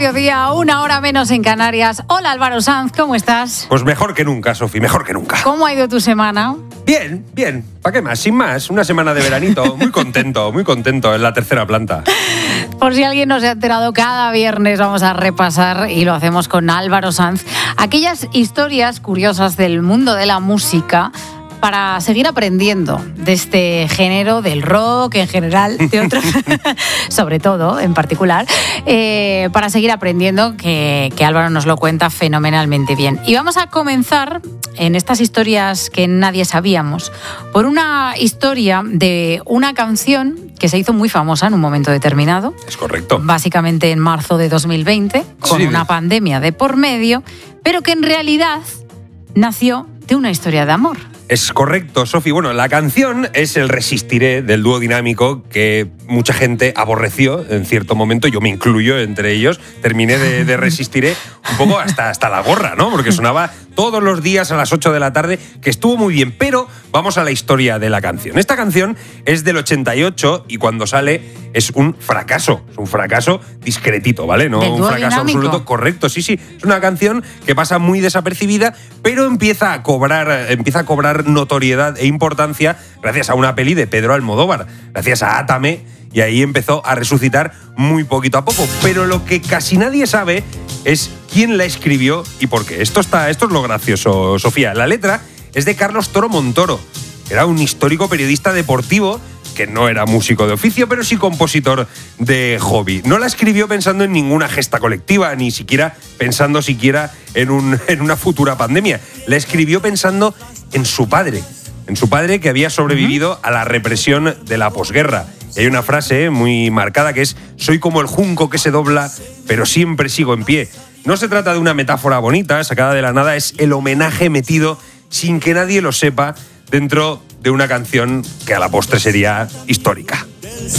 mediodía, 1 hora menos en Canarias. Hola Álvaro Sanz, ¿cómo estás? Pues mejor que nunca, Sofi, mejor que nunca. ¿Cómo ha ido tu semana? Bien, bien. ¿Para qué más? Sin más. Una semana de veranito. Muy contento en la tercera planta. Por si alguien no se ha enterado, cada viernes vamos a repasar, y lo hacemos con Álvaro Sanz, aquellas historias curiosas del mundo de la música, para seguir aprendiendo de este género, del rock en general, de otros, sobre todo, en particular, para seguir aprendiendo, que Álvaro nos lo cuenta fenomenalmente bien. Y vamos a comenzar en estas historias que nadie sabíamos, por una historia de una canción que se hizo muy famosa en un momento determinado. Es correcto. Básicamente en marzo de 2020, con una pandemia de por medio, pero que en realidad nació de una historia de amor. Es correcto, Sofi. Bueno, la canción es el Resistiré del dúo dinámico que mucha gente aborreció en cierto momento, yo me incluyo entre ellos. Terminé de Resistiré un poco hasta la gorra, ¿no? Porque sonaba todos los días a las 8 de la tarde, que estuvo muy bien. Pero vamos a la historia de la canción. Esta canción es del 88 y cuando sale es un fracaso. Es un fracaso discretito, ¿vale? No un fracaso absoluto. Correcto, sí. Es una canción que pasa muy desapercibida, pero empieza a cobrar notoriedad e importancia gracias a una peli de Pedro Almodóvar, gracias a Átame, y ahí empezó a resucitar muy poquito a poco. Pero lo que casi nadie sabe es quién la escribió y por qué. Esto es lo gracioso, Sofía. La letra es de Carlos Toro Montoro. Era un histórico periodista deportivo que no era músico de oficio, pero sí compositor de hobby. No la escribió pensando en ninguna gesta colectiva, ni siquiera pensando en una futura pandemia. La escribió pensando en su padre que había sobrevivido a la represión de la posguerra. Y hay una frase muy marcada que es: soy como el junco que se dobla, pero siempre sigo en pie. No se trata de una metáfora bonita, sacada de la nada, es el homenaje metido sin que nadie lo sepa dentro de una canción que a la postre sería histórica.